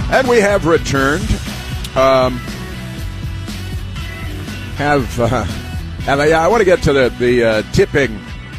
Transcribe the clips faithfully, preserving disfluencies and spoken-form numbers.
And we have returned. Um, have, uh, have uh, yeah, I want to get to the, the uh, tipping,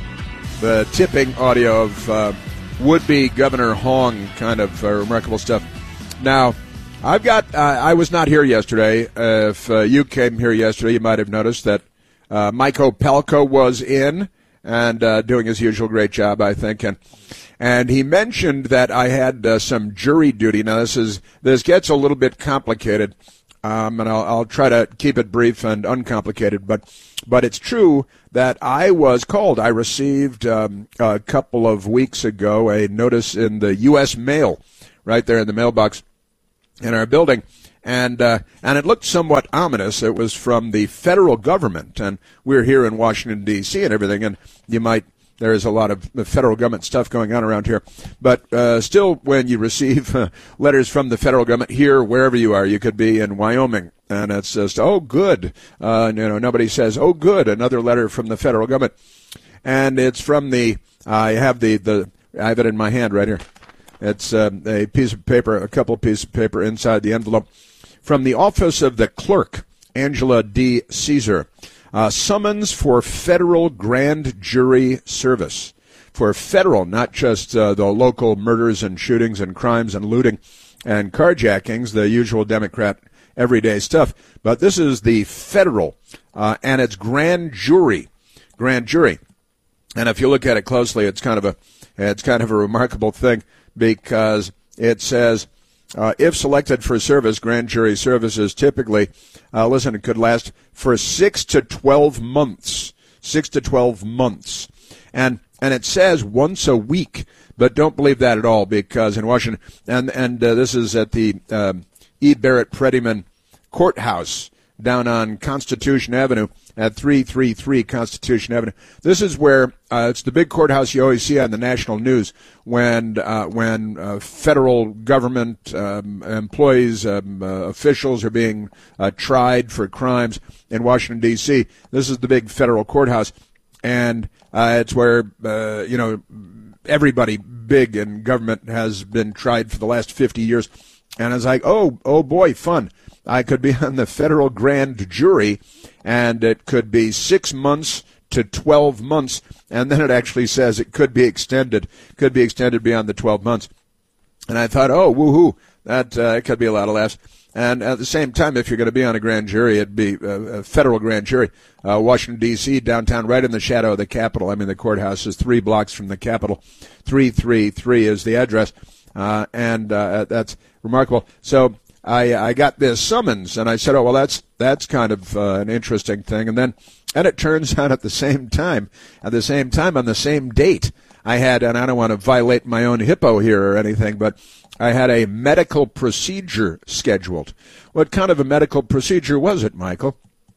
the tipping audio of uh, would-be Governor Hong, kind of uh, remarkable stuff. Now, I've got, uh, I was not here yesterday. Uh, if uh, you came here yesterday, you might have noticed that uh, Mike Opelka was in and uh, doing his usual great job, I think. And and he mentioned that I had uh, some jury duty. Now, this is this gets a little bit complicated, um, and I'll, I'll try to keep it brief and uncomplicated. But but it's true that I was called. I received um, a couple of weeks ago a notice in the U S mail, right there in the mailbox in our building. And uh, and it looked somewhat ominous. It was from the federal government, and we're here in Washington, D C and everything, and you might, there's a lot of federal government stuff going on around here. But uh, still, when you receive uh, letters from the federal government here, wherever you are, you could be in Wyoming, and it says, oh, good. Uh, you know, nobody says, oh, good, another letter from the federal government. And it's from the, I have the, the I have it in my hand right here. It's uh, a piece of paper, a couple of pieces of paper inside the envelope. From the Office of the Clerk, Angela D. Caesar, uh, summons for federal grand jury service. For federal, not just uh, the local murders and shootings and crimes and looting and carjackings, the usual Democrat everyday stuff, but this is the federal, uh, and it's grand jury, grand jury. And if you look at it closely, it's kind of a, it's kind of a remarkable thing because it says, Uh, if selected for service, grand jury services typically, uh, listen, it could last for six to twelve months. Six to twelve months. And and it says once a week, but don't believe that at all because in Washington, and, and uh, this is at the uh, E. Barrett Prettyman Courthouse down on Constitution Avenue at three thirty-three Constitution Avenue. This is where uh, it's the big courthouse you always see on the national news when uh, when uh, federal government um, employees, um, uh, officials are being uh, tried for crimes in Washington, D C. This is the big federal courthouse, and uh, it's where, uh, you know, everybody big in government has been tried for the last fifty years. And I was like, oh, oh boy, fun. I could be on the federal grand jury, and it could be six months to twelve months, and then it actually says it could be extended, could be extended beyond the twelve months. And I thought, oh, woohoo, that uh, it could be a lot of laughs. And at the same time, if you're going to be on a grand jury, it'd be a federal grand jury. Uh, Washington, D C, downtown, right in the shadow of the Capitol. I mean, the courthouse is three blocks from the Capitol. three thirty-three is the address, uh, and uh, that's remarkable. So I, I got this summons, and I said, oh, well, that's that's kind of uh, an interesting thing. And then and it turns out at the same time, at the same time, on the same date, I had, and I don't want to violate my own hippo here or anything, but I had a medical procedure scheduled. What kind of a medical procedure was it, Michael?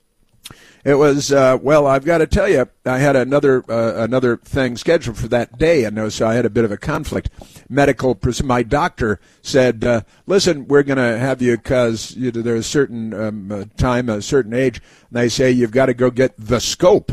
It was, uh, well, I've got to tell you, I had another uh, another thing scheduled for that day, and so I had a bit of a conflict. Medical, my doctor said, uh, listen, we're going to have you because you know, there's a certain um, uh, time, a certain age, and they say you've got to go get the scope.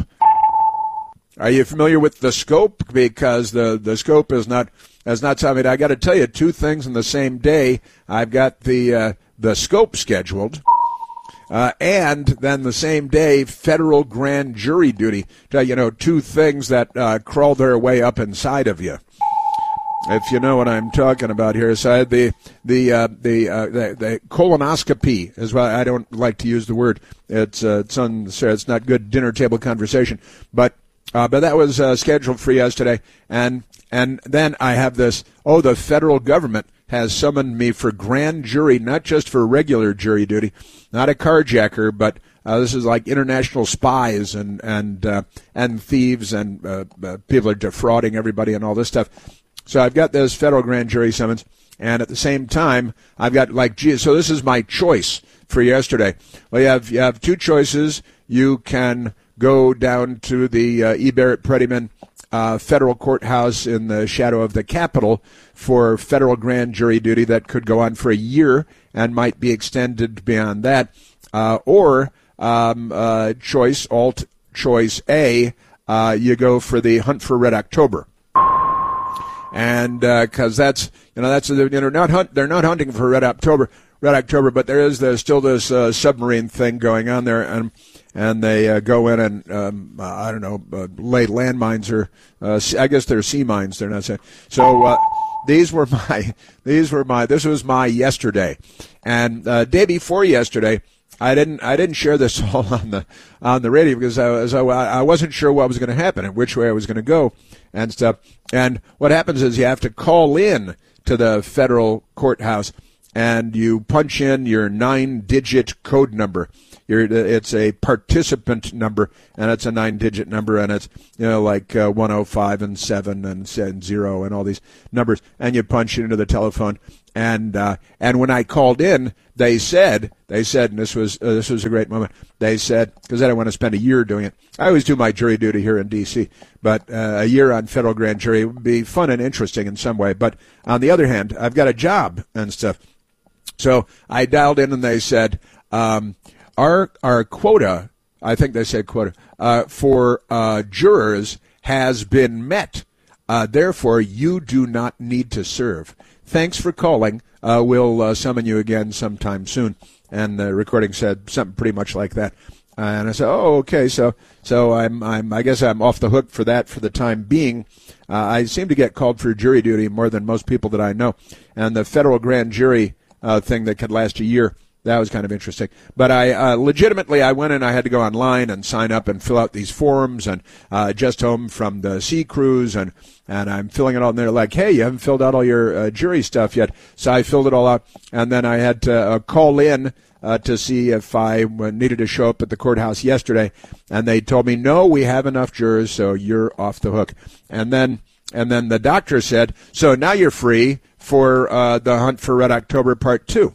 Are you familiar with the scope? Because the, the scope is not, is not something. I got to tell you, two things in the same day. I've got the uh, the scope scheduled. Uh, and then the same day, federal grand jury duty. You know, two things that uh, crawl their way up inside of you. If you know what I'm talking about here, so I had the the uh, the, uh, the the colonoscopy is why I don't like to use the word. It's uh, it's, un, it's not good dinner table conversation, but uh, but that was uh, scheduled for yesterday, and and then I have this. Oh, the federal government has summoned me for grand jury, not just for regular jury duty, not a carjacker, but uh, this is like international spies and and uh, and thieves and uh, uh, people are defrauding everybody and all this stuff. So I've got this federal grand jury summons, and at the same time, I've got like, gee, so this is my choice for yesterday. Well, you have you have two choices. You can go down to the uh, E. Barrett Prettyman Uh, federal courthouse in the shadow of the Capitol for federal grand jury duty that could go on for a year and might be extended beyond that. Uh, or um, uh, choice, alt choice A, uh, you go for the Hunt for Red October. and because uh, that's you know that's you know not hunt, they're not hunting for Red October, Red October, but there is there's still this uh, submarine thing going on there, and and they uh, go in and um, uh, I don't know uh, lay landmines or uh, I guess they're sea mines. They're not saying so. Uh, these were my these were my this was my yesterday, and uh, day before yesterday. I didn't. I didn't share this all on the on the radio because I was. I wasn't sure what was going to happen and which way I was going to go and stuff. And what happens is you have to call in to the federal courthouse and you punch in your nine-digit code number. You're, it's a participant number and it's a nine-digit number and it's you know like uh, one oh five and seven and, and zero and all these numbers and you punch it into the telephone. And uh, and when I called in, they said they said, and this was uh, this was a great moment. They said because I don't want to spend a year doing it. I always do my jury duty here in D C, but uh, a year on federal grand jury would be fun and interesting in some way. But on the other hand, I've got a job and stuff. So I dialed in and they said um, our our quota. I think they said quota uh, for uh, jurors has been met. Uh, therefore, you do not need to serve. Thanks for calling. Uh, we'll uh, summon you again sometime soon. And the recording said something pretty much like that. Uh, and I said, oh, okay. So, so I'm, I'm, I guess I'm off the hook for that for the time being. Uh, I seem to get called for jury duty more than most people that I know. And the federal grand jury uh, thing that could last a year, that was kind of interesting. But I uh, legitimately, I went and I had to go online and sign up and fill out these forms. And uh, just home from the sea cruise, and and I'm filling it all. And they're like, "Hey, you haven't filled out all your uh, jury stuff yet." So I filled it all out, and then I had to uh, call in uh, to see if I needed to show up at the courthouse yesterday. And they told me, "No, we have enough jurors, so you're off the hook." And then and then the doctor said, "So now you're free for uh, the Hunt for Red October Part Two."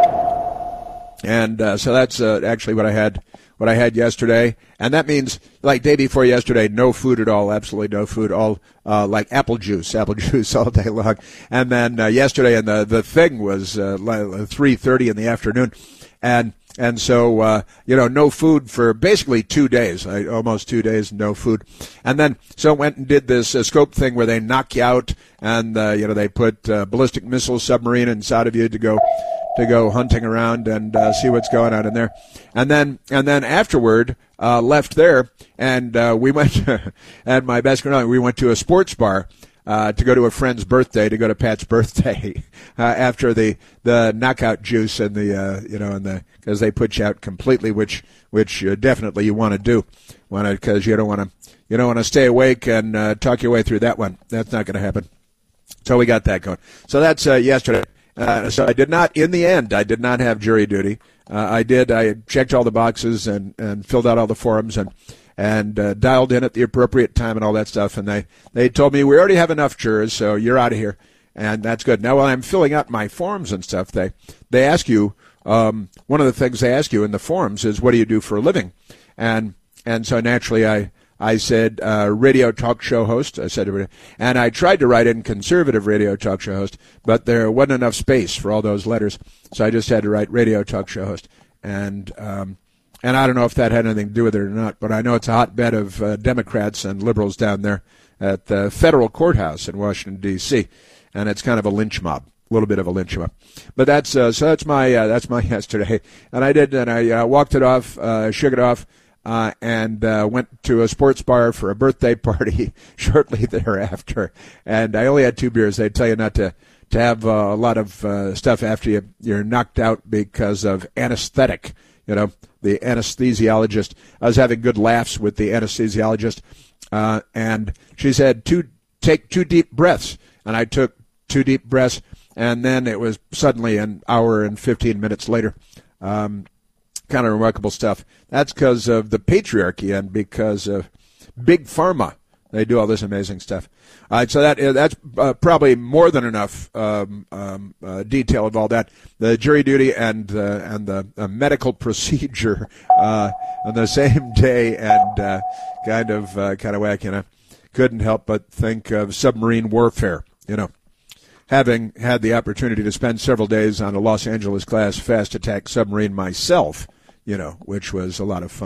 And uh, so that's uh, actually what I had what I had yesterday. And that means, like day before yesterday, no food at all, absolutely no food, all uh, like apple juice, apple juice all day long. And then uh, yesterday, and the, the thing was uh, three thirty in the afternoon. And and so, uh, you know, no food for basically two days, I, almost two days, no food. And then, so went and did this uh, scope thing where they knock you out and, uh, you know, they put uh, ballistic missile submarine inside of you to go to go hunting around and uh, see what's going on in there. And then and then afterward, uh, left there, and uh, we went, and my best friend, we went to a sports bar uh, to go to a friend's birthday, to go to Pat's birthday uh, after the, the knockout juice and the, uh, you know, and the, because they put you out completely, which which uh, definitely you want to do, want to, because you don't want to, you don't want to stay awake and uh, talk your way through that one. That's not going to happen. So we got that going. So that's uh, yesterday. Uh, so I did not, in the end, I did not have jury duty. Uh, I did, I checked all the boxes and, and filled out all the forms and and uh, dialed in at the appropriate time and all that stuff. And they, they told me, we already have enough jurors, so you're out of here. And that's good. Now, while I'm filling out my forms and stuff, they, they ask you, um, one of the things they ask you in the forms is, what do you do for a living? And and so naturally I... I said uh, radio talk show host. I said, and I tried to write in conservative radio talk show host, but there wasn't enough space for all those letters, so I just had to write radio talk show host. And um, and I don't know if that had anything to do with it or not, but I know it's a hotbed of uh, Democrats and liberals down there at the federal courthouse in Washington D C, and it's kind of a lynch mob. A little bit of a lynch mob, but that's uh, so that's my uh, that's my yesterday, and I did, and I uh, walked it off, uh, shook it off. Uh, and uh, went to a sports bar for a birthday party shortly thereafter. And I only had two beers. They tell you not to, to have uh, a lot of uh, stuff after you, you're knocked out because of anesthetic. You know, the anesthesiologist. I was having good laughs with the anesthesiologist. Uh, and she said, two, take two deep breaths. And I took two deep breaths. And then it was suddenly an hour and fifteen minutes later. Um, kind of remarkable stuff. That's because of the patriarchy and because of big pharma. They do all this amazing stuff. All right, so that that's uh, probably more than enough um, um, uh, detail of all that. The jury duty and uh, and the uh, medical procedure uh, on the same day, and uh, kind of uh, kind of whack. You know, couldn't help but think of submarine warfare. You know, having had the opportunity to spend several days on a Los Angeles class fast attack submarine myself. You know, which was a lot of fun.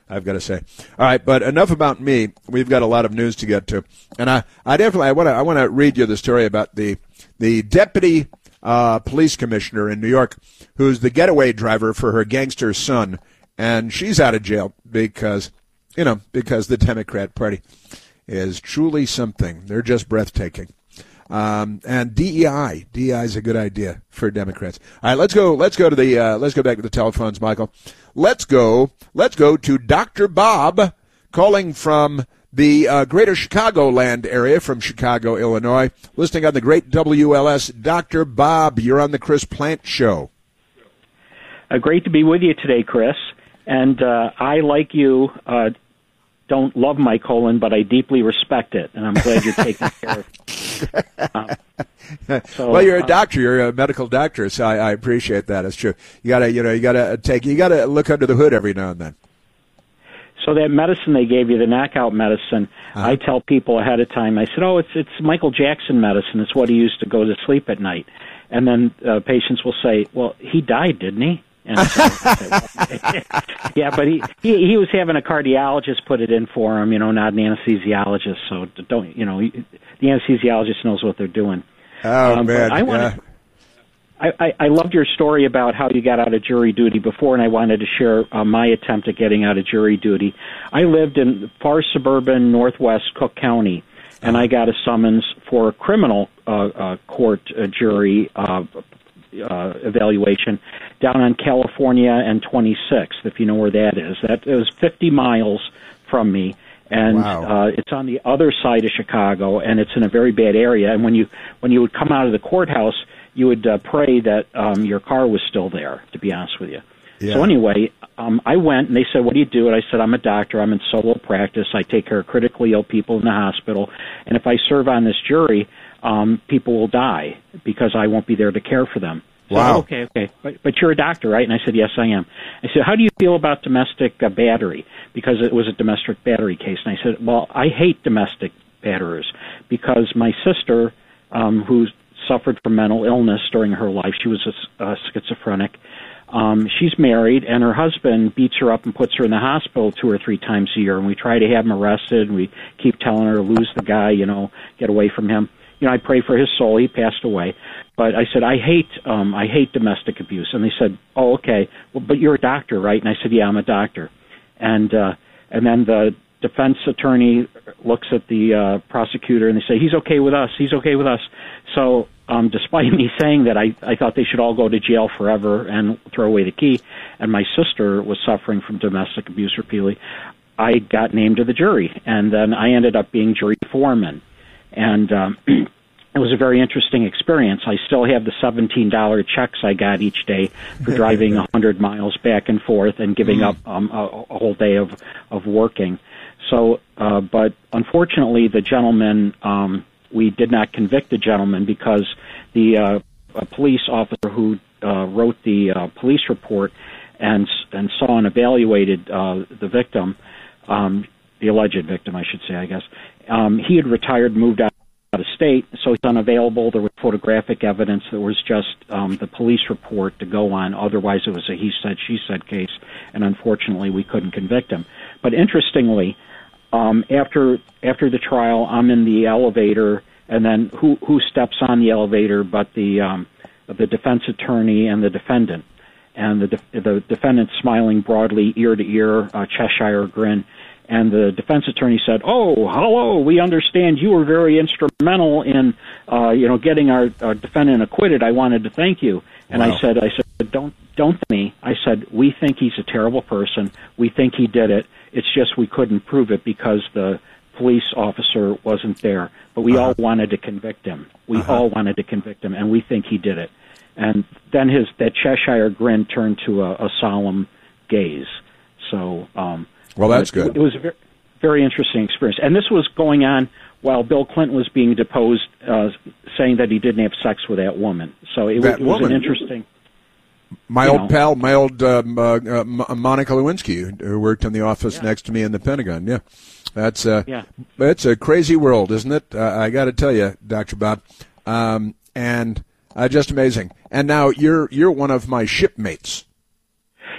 I've got to say. All right, but enough about me. We've got a lot of news to get to, and I, I definitely I want to I want to read you the story about the the deputy uh, police commissioner in New York, who's the getaway driver for her gangster son, and she's out of jail because you know because the Democrat Party is truly something. They're just breathtaking. Um, and D E I, D E I is a good idea for Democrats. All right, let's go. Let's go to the. Uh, let's go back to the telephones, Michael. Let's go. Let's go to Doctor Bob, calling from the uh, Greater Chicagoland area, from Chicago, Illinois, listening on the great W L S. Doctor Bob, you're on the Chris Plante Show. Uh, great to be with you today, Chris. And uh, I, like you, uh, don't love my colon, but I deeply respect it, and I'm glad you're taking care of it. Um, so, well, you're a uh, doctor. You're a medical doctor, so I, I appreciate that. It's true. You gotta, you know, you gotta take, you gotta look under the hood every now and then. So that medicine they gave you, the knockout medicine, uh-huh. I tell people ahead of time. I said, "Oh, it's it's Michael Jackson medicine. It's what he used to go to sleep at night." And then uh, patients will say, "Well, he died, didn't he?" And so, okay, well, yeah, but he, he he was having a cardiologist put it in for him, you know, not an anesthesiologist. So don't, you know, the anesthesiologist knows what they're doing. Oh um, man, I wanted, yeah. I, I, I loved your story about how you got out of jury duty before, and I wanted to share uh, my attempt at getting out of jury duty. I lived in far suburban northwest Cook County, and I got a summons for a criminal uh, uh, court uh, jury uh, uh, evaluation down on California and twenty-sixth, if you know where that is. That it was fifty miles from me. And wow. uh, it's on the other side of Chicago, and it's in a very bad area. And when you when you would come out of the courthouse, you would uh, pray that um, your car was still there, to be honest with you. Yeah. So anyway, um, I went, and they said, "What do you do?" And I said, "I'm a doctor. I'm in solo practice. I take care of critically ill people in the hospital. And if I serve on this jury, um, people will die because I won't be there to care for them." So, wow. Okay, okay. But, but you're a doctor, right? And I said, "Yes, I am." I said, "How do you feel about domestic uh, battery?" Because it was a domestic battery case. And I said, "Well, I hate domestic batterers because my sister, um, who suffered from mental illness during her life, she was a, a schizophrenic, um, she's married, and her husband beats her up and puts her in the hospital two or three times a year. And we try to have him arrested, and we keep telling her, lose the guy, you know, get away from him. You know, I pray for his soul. He passed away. But I said, I hate um, I hate domestic abuse. And they said, "Oh, okay. Well, but you're a doctor, right?" And I said, "Yeah, I'm a doctor." And uh, and then the defense attorney looks at the uh, prosecutor, and they say, "He's okay with us. He's okay with us." So um, despite me saying that, I, I thought they should all go to jail forever and throw away the key, and my sister was suffering from domestic abuse repeatedly, I got named to the jury. And then I ended up being jury foreman. And um, it was a very interesting experience. I still have the seventeen dollars checks I got each day for driving one hundred miles back and forth and giving mm. up um, a, a whole day of, of working. So, uh, but unfortunately, the gentleman, um, we did not convict the gentleman because the uh, a police officer who uh, wrote the uh, police report and and saw and evaluated uh, the victim, um, the alleged victim, I should say, I guess, um, he had retired and moved out of state, so he's unavailable. There was photographic evidence. There was just um, the police report to go on. Otherwise, it was a he said, she said case, and unfortunately, we couldn't convict him. But interestingly, um, after after the trial, I'm in the elevator, and then who who steps on the elevator but the um, the defense attorney and the defendant, and the de- the defendant smiling broadly, ear to ear, uh, Cheshire grin. And the defense attorney said, "Oh, hello, we understand you were very instrumental in, uh, you know, getting our, our defendant acquitted. I wanted to thank you." And wow. I said, I said, don't, don't thank me. I said, we think he's a terrible person. We think he did it. It's just we couldn't prove it because the police officer wasn't there. But we uh-huh. all wanted to convict him. We uh-huh. all wanted to convict him, and we think he did it. And then his that Cheshire grin turned to a, a solemn gaze. So, um, well, that's good. It, it was a very, very interesting experience. And this was going on while Bill Clinton was being deposed, uh, saying that he didn't have sex with that woman. So it, that it was woman. an interesting... My old know. pal, my old um, uh, uh, Monica Lewinsky, who worked in the office yeah. next to me in the Pentagon. Yeah, that's uh, yeah. it's a crazy world, isn't it? Uh, I got to tell you, Doctor Bob, um, and uh, just amazing. And now you're you're one of my shipmates.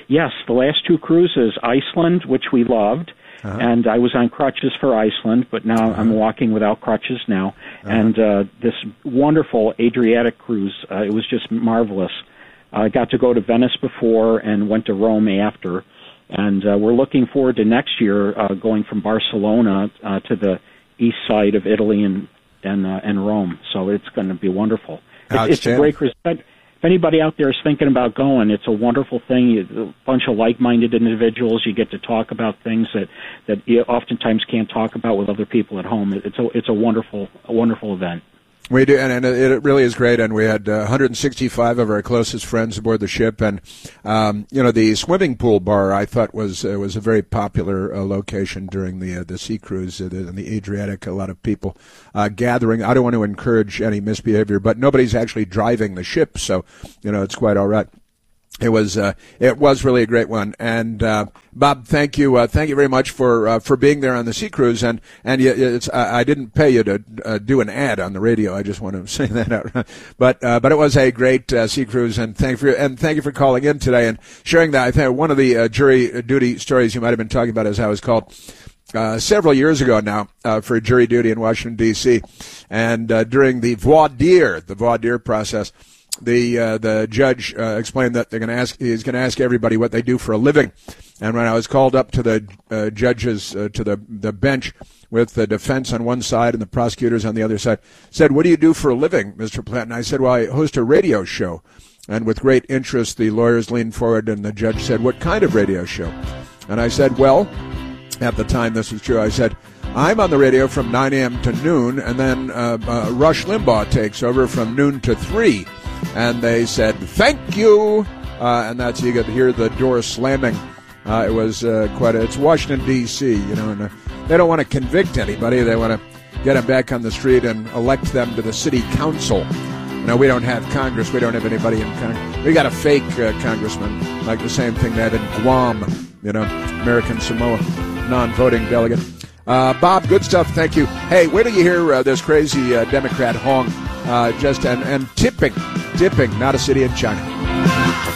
Yes, the last two cruises, Iceland, which we loved, uh-huh. and I was on crutches for Iceland, but now uh-huh. I'm walking without crutches now. Uh-huh. And uh, this wonderful Adriatic cruise, uh, it was just marvelous. I got to go to Venice before and went to Rome after. And uh, we're looking forward to next year uh, going from Barcelona uh, to the east side of Italy and and, uh, and Rome. So it's going to be wonderful. It's, it's a great cruise. If anybody out there is thinking about going, it's a wonderful thing. You, a bunch of like-minded individuals. You get to talk about things that, that you oftentimes can't talk about with other people at home. It's a it's a wonderful a wonderful event. We do, and, and it really is great. And we had uh, one hundred sixty-five of our closest friends aboard the ship. And um, you know, the swimming pool bar I thought was uh, was a very popular uh, location during the uh, the sea cruise uh, the, in the Adriatic. A lot of people uh, gathering. I don't want to encourage any misbehavior, but nobody's actually driving the ship, so you know it's quite all right. It was uh, it was really a great one, and uh, Bob, thank you, uh, thank you very much for uh, for being there on the sea cruise, and and it's I didn't pay you to uh, do an ad on the radio. I just want to say that out, but uh, but it was a great uh, sea cruise, and thank you for, and thank you for calling in today and sharing that. I think one of the uh, jury duty stories you might have been talking about is how it was called. Uh, several years ago now, uh, for jury duty in Washington D C, and uh, during the voir dire, the voir dire process. The uh, the judge uh, explained that they're going to ask he's going to ask everybody what they do for a living, and when I was called up to the uh, judges uh, to the the bench with the defense on one side and the prosecutors on the other side, said, "What do you do for a living, Mister Platt?" And I said, "Well, I host a radio show." And with great interest, the lawyers leaned forward, and the judge said, "What kind of radio show?" And I said, "Well, at the time this was true, I said." I'm on the radio from nine a.m. to noon, and then uh, uh, Rush Limbaugh takes over from noon to three. And they said, thank you. Uh, and that's, you could hear the door slamming. Uh, it was uh, quite a, it's Washington, D C, you know, and uh, they don't want to convict anybody. They want to get them back on the street and elect them to the city council. No, we don't have Congress. We don't have anybody in Congress. We got a fake uh, congressman, like the same thing they had in Guam, you know, American Samoa, non-voting delegate. Uh, Bob, good stuff. Thank you. Hey, wait till you hear uh, this crazy uh, Democrat Hong uh, just and, and tipping, tipping, not a city in China.